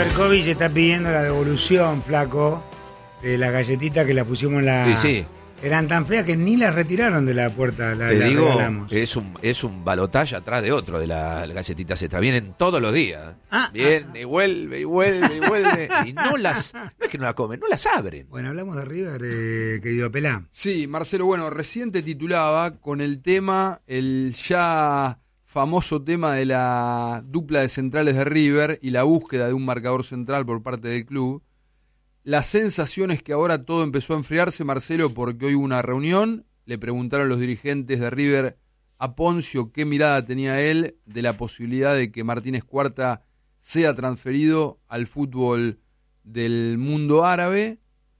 Markovich está pidiendo la devolución, flaco, de la galletita que la pusimos en la... Sí. Eran tan feas que ni las retiraron de la puerta. Te digo, regalamos. es un balotaje atrás de otro de la galletita Cetra. Vienen todos los días. Viene, y vuelve, y vuelve, y vuelve. Y no es que no la comen, no las abren. Bueno, hablamos de River, querido Pelá. Sí, Marcelo, bueno, recién te titulaba con el tema, el ya famoso tema de la dupla de centrales de River y la búsqueda de un marcador central por parte del club. La sensación es que ahora todo empezó a enfriarse, Marcelo, porque hoy hubo una reunión, le preguntaron los dirigentes de River a Poncio qué mirada tenía él de la posibilidad de que Martínez Cuarta sea transferido al fútbol del mundo árabe,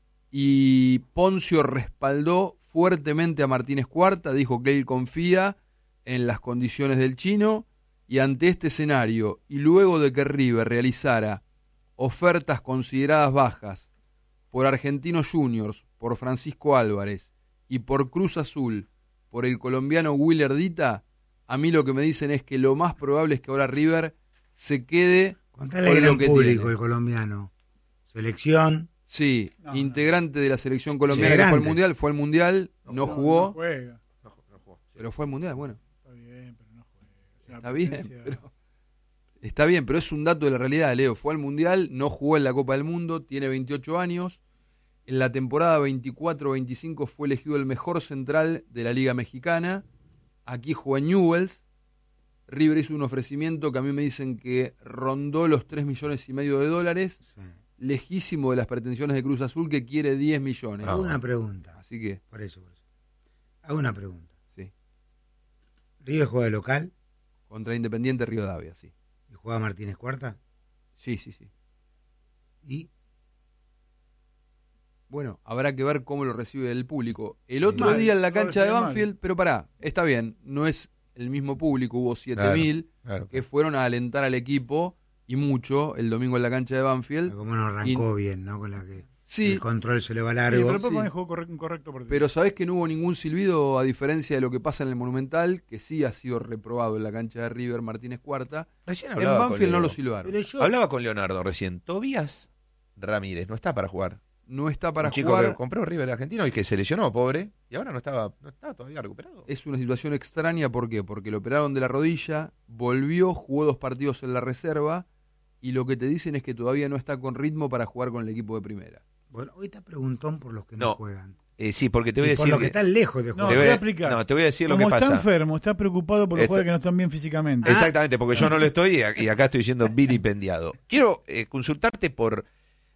y Poncio respaldó fuertemente a Martínez Cuarta, dijo que él confía en las condiciones del chino, y ante este escenario, y luego de que River realizara ofertas consideradas bajas por Argentinos Juniors, por Francisco Álvarez y por Cruz Azul, por el colombiano Willer Dita, a mí lo que me dicen es que lo más probable es que ahora River se quede Contale con al lo que público, tiene. el colombiano. Selección. Sí, No, integrante de la selección colombiana Sí, que grande. fue al Mundial, no jugó, No juega. pero fue al Mundial, bueno. Está bien, pero no juega. Es una Está bien, presencia- Está bien, pero es un dato de la realidad, Leo. Fue al Mundial, no jugó en la Copa del Mundo, tiene 28 años. En la temporada 24-25 fue elegido el mejor central de la Liga Mexicana. Aquí jugó en Newell's. River hizo un ofrecimiento que a mí me dicen que rondó los $3,5 millones, Sí. lejísimo de las pretensiones de Cruz Azul, que quiere 10 millones. Hago una pregunta. Así que, Por eso. Hago una pregunta. sí, ¿River juega de local contra Independiente Rivadavia, sí. y juega Martínez Cuarta? Sí, sí, sí. ¿Y? Bueno, habrá que ver cómo lo recibe el público. El otro Mal, día en la no cancha de recibe mal. Banfield, pero pará, está bien, no es el mismo público, hubo 7.000 Claro. que fueron a alentar al equipo, y mucho, el domingo en la cancha de Banfield. Como no arrancó bien, ¿no? Con la que Sí, el control se le va Sí, largo. pero Papa Sí. jugó un correcto partido. pero sabés que no hubo ningún silbido, a diferencia de lo que pasa en el Monumental, que sí ha sido reprobado en la cancha de River Martínez Cuarta. Recién En hablaba con Banfield no Leo. lo silbaron. Pero yo, Hablaba con Leonardo recién. Tobías Ramírez no está para jugar. No está para Un chico jugar. que compró River argentino y que se lesionó, pobre, y ahora no estaba todavía recuperado. Es una situación extraña, ¿por qué? Porque lo operaron de la rodilla, volvió, jugó 2 partidos en la reserva, y lo que te dicen es que todavía no está con ritmo para jugar con el equipo de primera. bueno, hoy te preguntón por los que no No. juegan. Sí, porque te voy a Y por decir. los que están lejos de No, jugar. te te voy a voy explicar. te voy a decir lo Como que está pasa. enfermo, está preocupado por los Esto- jugadores que no están bien físicamente. Exactamente, porque yo no lo estoy y acá estoy siendo vilipendiado. Quiero consultarte por.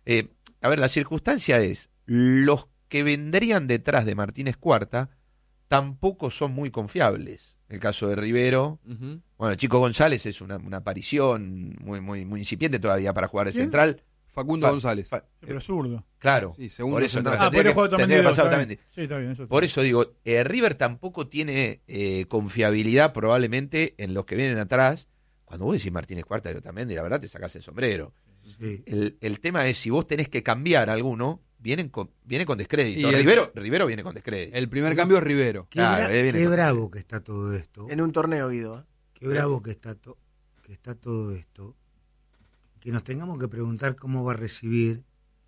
A ver, la circunstancia es: los que vendrían detrás de Martínez Cuarta tampoco son muy confiables. El caso de Rivero. Bueno, Chico González es una aparición muy incipiente todavía para jugar de ¿Quién? central. Facundo Fa- González. Pero es zurdo. Claro, Sí, segundo por eso central. no, tendría pero que- juega tendría que pasar está Otamendi. bien. Sí, está bien. Eso está Por bien. eso digo, River tampoco tiene confiabilidad probablemente en los que vienen atrás. Cuando vos decís Martínez Cuarta y Otamendi, la verdad te sacás el sombrero. Sí. El tema es, si vos tenés que cambiar a alguno, viene con descrédito. Y Rivero viene con descrédito. El primer cambio es Rivero. Qué, Claro, viene qué con- bravo que está todo esto. En un torneo, Guido. Qué bravo que está todo esto. Que nos tengamos que preguntar cómo va a recibir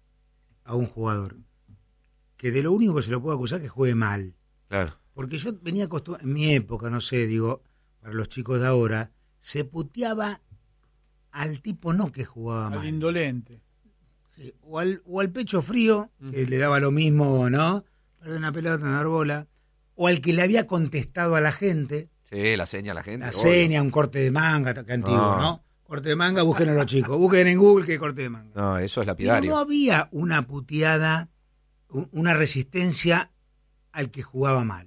a un jugador. Que de lo único que se lo puedo acusar es que juegue mal. Claro. Porque yo venía acostumbrado, en mi época, no sé, digo, para los chicos de ahora, se puteaba al tipo no que jugaba Al mal. indolente. Sí, o al pecho frío, que le daba lo mismo, ¿no? Perder una pelota, una bola. O al que le había contestado a la gente, Sí, la seña a la gente. la obvio. seña, un corte de manga, que antiguo, No. ¿no? Corte de manga, busquen a los chicos. Busquen en Google que corte de manga. No, eso es Pero lapidario. no había una puteada, una resistencia al que jugaba mal.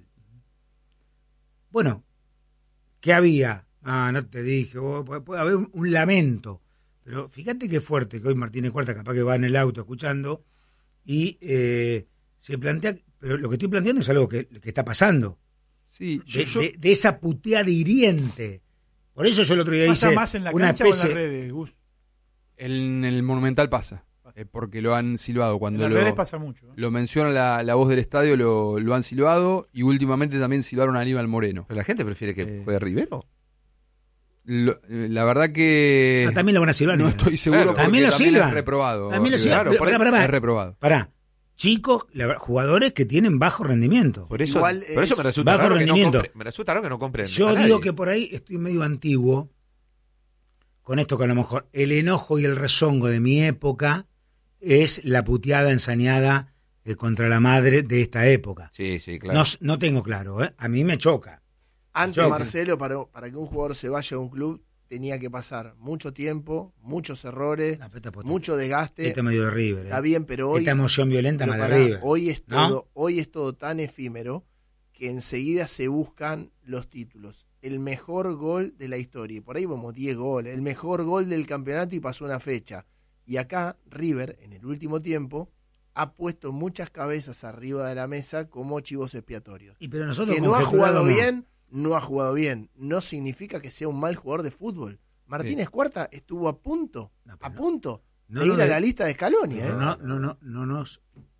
Bueno, ¿qué había? Ah, no te dije, puede haber un lamento. Pero fíjate qué fuerte que hoy Martínez Cuarta capaz que va en el auto escuchando y se plantea, pero lo que estoy planteando es algo que está pasando. Sí, De esa puteada hiriente. Por eso yo el otro día ¿Pasa hice más en la una cancha o en especie... las redes, Gus? en el Monumental pasa. Porque lo han silbado. En Cuando las redes pasa mucho. lo menciona la voz del estadio, lo han silbado. Y últimamente también silbaron a Aníbal Moreno. Pero la gente prefiere que juegue Rivero. La verdad que También lo van a silbar. no estoy seguro Claro, porque también lo silban. es reprobado. También lo River. silban. Claro, Es reprobado. Pará. Chicos, jugadores que tienen bajo rendimiento. Por eso, Igual por eso es me resulta bajo raro que no rendimiento. compren. Me resulta raro que no compren. Yo a digo nadie. que por ahí estoy medio antiguo con esto, que a lo mejor el enojo y el rezongo de mi época es la puteada ensañada contra la madre de esta época. Sí, claro. No tengo claro, ¿eh? A mí me choca. Antes, Choque. Marcelo, para que un jugador se vaya a un club, tenía que pasar mucho tiempo, muchos errores, La peta potente. mucho desgaste. Este medio de River. Está bien, pero hoy, Esta emoción violenta pero más de pará, River. ¿no? hoy es todo tan efímero que enseguida se buscan los títulos. El mejor gol de la historia. Y por ahí vamos 10 goles. El mejor gol del campeonato y pasó una fecha. Y acá River, en el último tiempo, ha puesto muchas cabezas arriba de la mesa como chivos expiatorios. Y pero nosotros Que no ha jugado conjeturábamos- bien, no ha jugado bien. No significa que sea un mal jugador de fútbol. Martínez Cuarta estuvo a punto No, pero no de ir nos a de- la lista de Scaloni. pero no nos...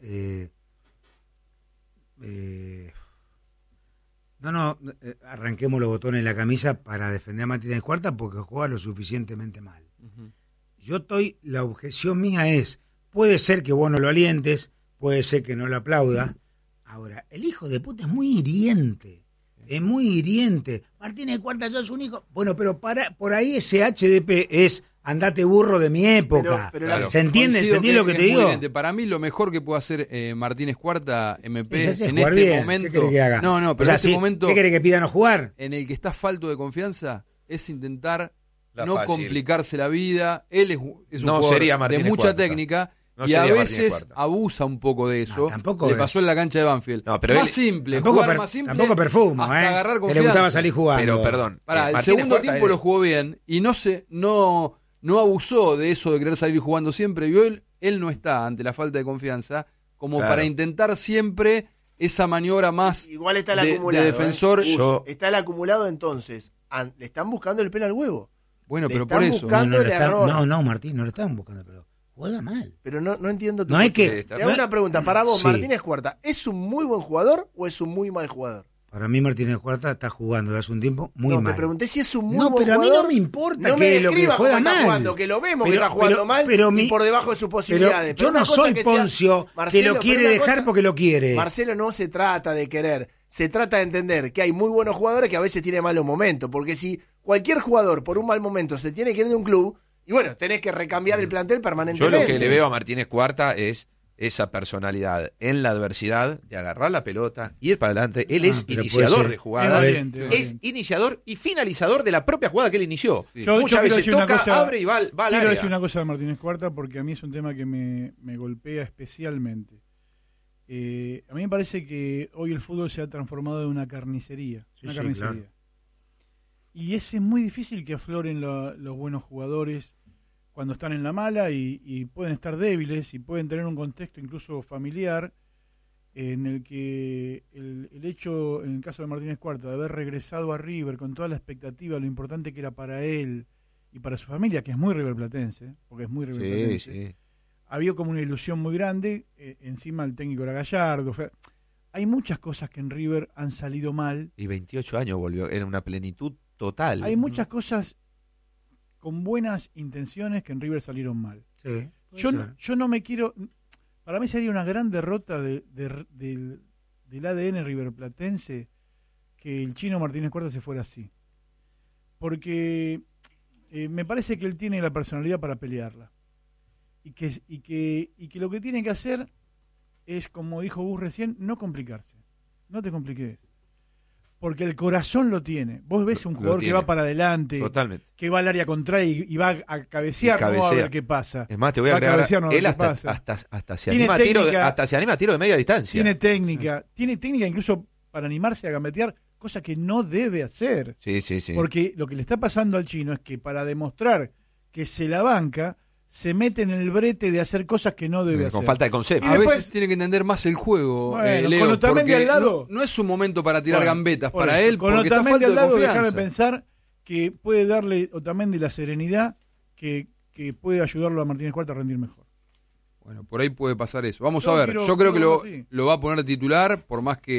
arranquemos los botones de la camisa para defender a Martínez Cuarta porque juega lo suficientemente mal. La objeción mía es, puede ser que vos no lo alientes, puede ser que no lo aplaudas. Ahora, el hijo de puta es muy hiriente. Es muy hiriente. Martínez Cuarta, sos un hijo. Bueno, pero por ahí ese HDP es andate burro de mi época. Pero Claro. ¿Se entiende? Coincido ¿Se entiende lo que es te muy digo? evidente. Para mí lo mejor que puede hacer Martínez Cuarta, MP, Ese es en jugar este bien. momento... ¿Qué querés que haga? No, O pero sea, en este sí, momento ¿qué querés que pida no jugar? en el que está falto de confianza es intentar La no fácil. complicarse la vida. Él es un No jugador sería de Martínez mucha Cuarta. técnica No y sería a Martínez veces Cuarta. abusa un poco de eso. No, tampoco Le es. pasó en la cancha de Banfield. No, pero más él- simple, Tampoco, jugar más simple. tampoco perfumo, hasta agarrar que confianza. le gustaba salir jugando. Pero, perdón. Pará, el Martínez segundo Cuarta tiempo es- lo jugó bien y no abusó de eso de querer salir jugando siempre. Y él no está ante la falta de confianza como Claro. para intentar siempre esa maniobra más Igual está el de acumulado. defensor. Yo- Está el acumulado entonces. Le están buscando el pelo al huevo. Bueno, Le pero están por eso. buscando- el error. No, Martín, no le estaban buscando, pero juega mal. Pero no entiendo tu No hay postura. que... Está- Te hago una pregunta. Para vos, Sí. Martínez Cuarta, ¿es un muy buen jugador o es un muy mal jugador? Para mí Martínez Cuarta está jugando desde hace un tiempo muy no, mal. te pregunté si es un muy No, buen pero a mí jugador. no me importa No que me lo que describa juega cómo está mal. jugando, que lo vemos que Pero- está jugando pero- mal pero y por debajo de sus posibilidades. Pero yo una no cosa soy que sea- Poncio que Marcelo, lo quiere pero una dejar cosa- porque lo quiere. Marcelo, no se trata de querer, se trata de entender que hay muy buenos jugadores que a veces tienen malos momentos, porque si cualquier jugador por un mal momento se tiene que ir de un club, y bueno, tenés que recambiar el plantel Yo permanentemente. lo que le veo a Martínez Cuarta es esa personalidad en la adversidad de agarrar la pelota, ir para adelante. Él es pero puede iniciador ser. de Es jugadas, valiente, es valiente. iniciador y finalizador de la propia jugada que él inició. Sí. Yo Muchas quiero veces decir una toca, cosa- abre y va al Quiero área. decir una cosa de Martínez Cuarta porque a mí es un tema que me golpea especialmente. A mí me parece que hoy el fútbol se ha transformado en una carnicería. Sí, una sí, carnicería. claro. Y es muy difícil que afloren los buenos jugadores cuando están en la mala y pueden estar débiles y pueden tener un contexto incluso familiar en el que el hecho, en el caso de Martínez Cuarta, de haber regresado a River con toda la expectativa, lo importante que era para él y para su familia, que es muy riverplatense, porque es muy Sí, riverplatense, sí. había como una ilusión muy grande, encima el técnico era Gallardo, hay muchas cosas que en River han salido mal, Y 28 años volvió, era una plenitud total. hay muchas cosas con buenas intenciones que en River salieron mal. Sí, puede Yo, ser. yo no me quiero, para mí sería una gran derrota del ADN riverplatense que el chino Martínez Cuarta se fuera así, porque me parece que él tiene la personalidad para pelearla. Y que lo que tiene que hacer es, como dijo Gus recién, no complicarse. No te compliques. Porque el corazón lo tiene. Vos ves un Lo jugador que tiene. va para adelante, Totalmente. que va al área contraria y va a cabecear, Y cabecea. no va a ver qué pasa. Es más, te voy a Va a agregar, cabecear, no va a ver él qué hasta, pasa. hasta se Tiene anima a tiro, técnica. hasta se anima a tiro de media distancia. Tiene técnica incluso para animarse a gambetear, cosa que no debe hacer. Sí, sí, sí. Porque lo que le está pasando al chino es que para demostrar que se la banca, se mete en el brete de hacer cosas que no debe Con hacer. falta de concepto. Y A después- veces tiene que entender más el juego, Bueno, Leo, con Otamendi porque al lado- no es un momento para tirar Bueno, gambetas por para eso, él, con porque está Otamendi falta al de lado, confianza. déjame pensar que puede darle Otamendi la serenidad que puede ayudarlo a Martínez Cuarta a rendir mejor. Bueno, por ahí puede pasar eso. Vamos Yo a ver, quiero- yo creo que quiero verlo así. lo va a poner titular, por más que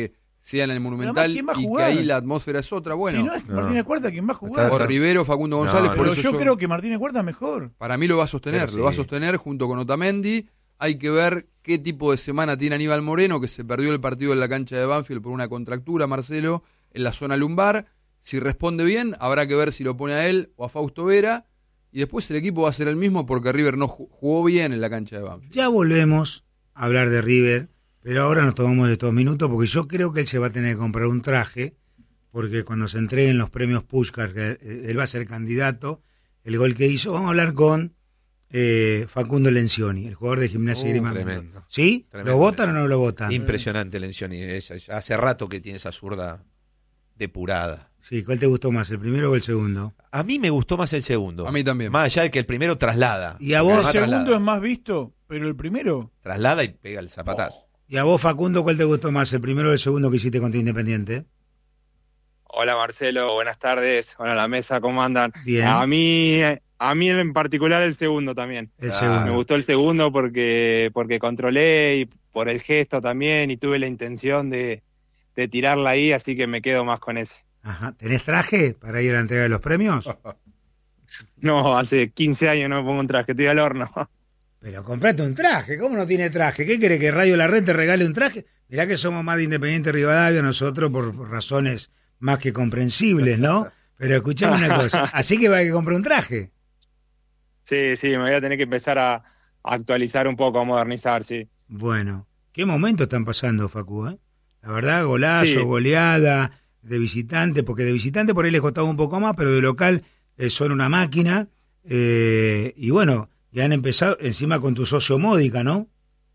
sea en el Monumental ¿quién va a y que jugar? ahí la atmósfera es otra. Bueno, si no es Martínez Cuarta, ¿quién va a jugar? o Rivero, Facundo González, por Pero eso yo creo que Martínez Cuarta es mejor. para mí lo va a sostener, Pero lo va a sí. sostener junto con Otamendi. Hay que ver qué tipo de semana tiene Aníbal Moreno, que se perdió el partido en la cancha de Banfield por una contractura, Marcelo, en la zona lumbar. Si responde bien, habrá que ver si lo pone a él o a Fausto Vera. Y después el equipo va a ser el mismo porque River no jugó bien en la cancha de Banfield. Ya volvemos a hablar de River, pero ahora nos tomamos estos minutos porque yo creo que él se va a tener que comprar un traje, porque cuando se entreguen los premios Puskás, que él va a ser candidato, el gol que hizo, vamos a hablar con Facundo Lencioni, el jugador de Gimnasia y Grima. Tremendo. ¿Sí? Tremendo ¿Lo votan Lencioni. o no lo votan? Impresionante Lencioni. Hace rato que tiene esa zurda depurada. Sí, ¿cuál te gustó más, el primero o el segundo? A mí me gustó más el segundo. A mí también. Más allá de que el primero traslada. ¿Y a El vos? Además, segundo traslada. es más visto, pero el primero... Traslada y pega el zapatazo. ¿Y a vos, Facundo, cuál te gustó más, el primero o el segundo que hiciste contra Independiente? Hola Marcelo, buenas tardes. Hola a la mesa, ¿cómo andan? Bien. A mí en particular el segundo también. El Ah, segundo. Me gustó el segundo porque controlé y por el gesto también y tuve la intención de tirarla ahí, así que me quedo más con ese. Ajá. ¿Tenés traje para ir a la entrega de los premios? No, hace 15 años no me pongo un traje, estoy al horno. Pero comprate un traje, ¿cómo no tiene traje? ¿Qué quiere que Radio La Red te regale un traje? Mirá que somos más de Independiente Rivadavia nosotros por razones más que comprensibles, ¿no? Pero escuchame una cosa, así que va a que comprar un traje. Sí, me voy a tener que empezar a actualizar un poco, a modernizar, sí. Bueno, qué momento están pasando, Facu, ¿eh? La verdad, golazo, Sí. goleada, de visitante, porque de visitante por ahí les costaba un poco más, pero de local son una máquina. Y bueno, ya han empezado encima con tu socio Módica, ¿no?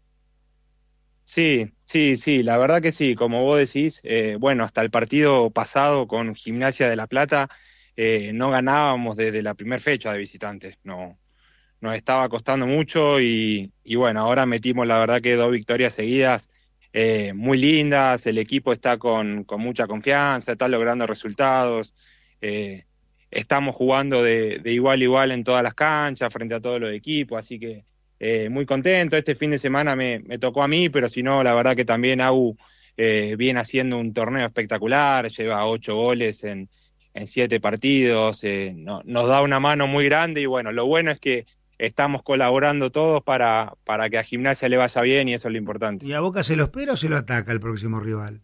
Sí, la verdad que sí, como vos decís, bueno, hasta el partido pasado con Gimnasia de La Plata no ganábamos desde la primera fecha de visitantes, no, nos estaba costando mucho y bueno, ahora metimos la verdad que 2 victorias seguidas muy lindas, el equipo está con mucha confianza, está logrando resultados, estamos jugando de igual a igual en todas las canchas, frente a todos los equipos, así que muy contento. Este fin de semana me tocó a mí, pero si no, la verdad que también AU viene haciendo un torneo espectacular, lleva 8 goles en 7 partidos, nos da una mano muy grande y bueno, lo bueno es que estamos colaborando todos para que a Gimnasia le vaya bien y eso es lo importante. ¿Y a Boca se lo espera o se lo ataca el próximo rival?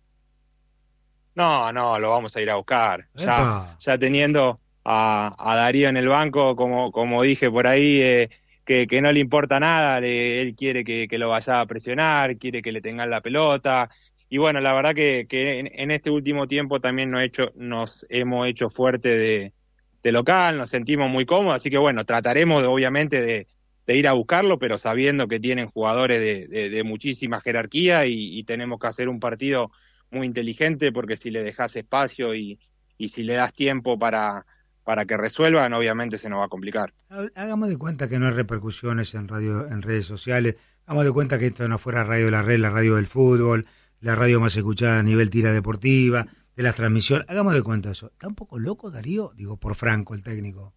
No, lo vamos a ir a buscar. Epa. Ya teniendo a Darío en el banco, como dije por ahí, que no le importa nada, él quiere que lo vaya a presionar, quiere que le tengan la pelota. Y bueno, la verdad que en este último tiempo también nos hemos hecho fuerte de local, nos sentimos muy cómodos, así que bueno, trataremos obviamente de ir a buscarlo, pero sabiendo que tienen jugadores de muchísima jerarquía y tenemos que hacer un partido muy inteligente, porque si le dejas espacio y si le das tiempo para que resuelvan, obviamente se nos va a complicar. Hagamos de cuenta que no hay repercusiones en radio, en redes sociales. Hagamos de cuenta que esto no fuera Radio La Red, la radio del fútbol, la radio más escuchada a nivel tira deportiva, de las transmisiones. Hagamos de cuenta eso. ¿Está un poco loco, Darío? Digo, por Franco, el técnico.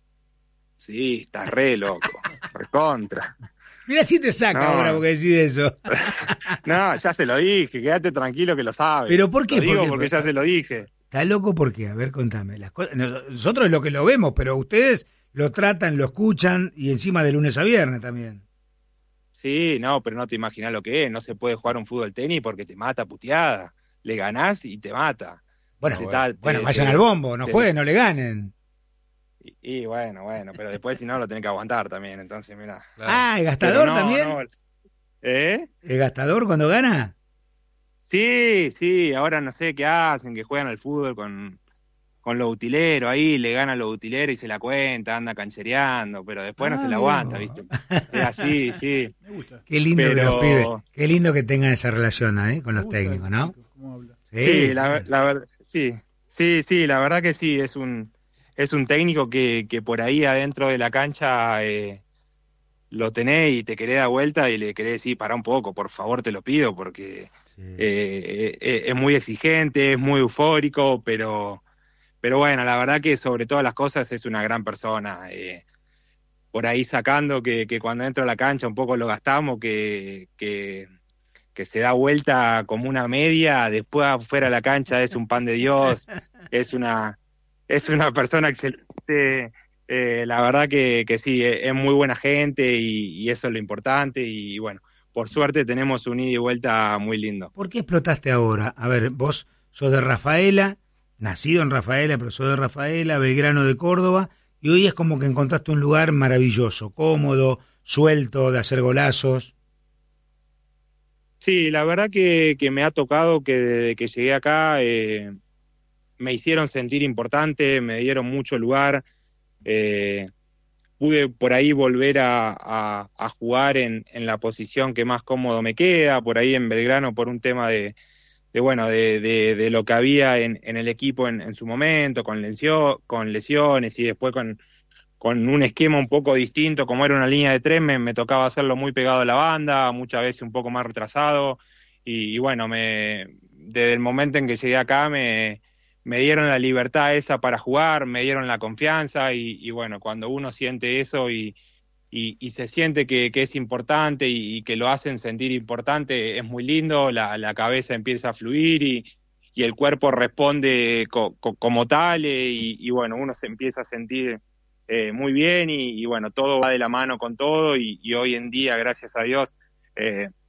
Sí, estás re loco, recontra. Mira si te saca No. ahora porque decís eso. No, ya se lo dije, quédate tranquilo que lo sabes. ¿Pero por qué? Lo digo ¿Por qué? porque ya se lo dije. ¿Está loco por qué? A ver, contame. Nosotros es lo que lo vemos, pero ustedes lo tratan, lo escuchan y encima de lunes a viernes también. Sí, no, pero no te imaginas lo que es. No se puede jugar un fútbol tenis porque te mata puteada. Le ganás y te mata. Bueno, Te- vayan te- al bombo, no te- jueguen, no le ganen. Y bueno, pero después si no lo tenés que aguantar también. Entonces, mira. Ah, ¿el gastador Pero no, también? no. ¿Eh? ¿El gastador cuando gana? Sí, ahora no sé qué hacen, que juegan al fútbol con los utileros ahí, le ganan los utileros y se la cuenta, anda canchereando, pero después no se la aguanta, ¿viste? Es así, sí. Me gusta. Qué lindo que Pero- los pibes, qué lindo que tengan esa relación con Me los gusta técnicos, el ¿no? técnico, cómo habla. Sí, la verdad, sí, la verdad que sí, es un técnico que por ahí adentro de la cancha lo tenés y te querés dar vuelta y le querés decir, pará un poco, por favor te lo pido, porque Sí. es muy exigente, es muy eufórico, pero bueno, la verdad que sobre todas las cosas es una gran persona. Por ahí sacando que cuando entro a la cancha un poco lo gastamos, que que se da vuelta como una media, después afuera de la cancha es un pan de Dios, es una persona excelente, la verdad que sí, es muy buena gente y eso es lo importante y bueno, por suerte tenemos un ida y vuelta muy lindo. ¿Por qué explotaste ahora? A ver, vos sos de Rafaela, nacido en Rafaela, pero sos de Rafaela, Belgrano de Córdoba, y hoy es como que encontraste un lugar maravilloso, cómodo, suelto, de hacer golazos. Sí, la verdad que me ha tocado que desde que llegué acá me hicieron sentir importante, me dieron mucho lugar, pude por ahí volver a jugar en la posición que más cómodo me queda, por ahí en Belgrano por un tema de lo que había en el equipo en su momento, con lesiones y después con un esquema un poco distinto, como era una línea de tres, me tocaba hacerlo muy pegado a la banda, muchas veces un poco más retrasado, y bueno, desde el momento en que llegué acá me dieron la libertad esa para jugar, me dieron la confianza, y bueno, cuando uno siente eso y se siente que es importante y que lo hacen sentir importante, es muy lindo, la cabeza empieza a fluir y el cuerpo responde como tal, y bueno, uno se empieza a sentir muy bien y bueno, todo va de la mano con todo y hoy en día, gracias a Dios,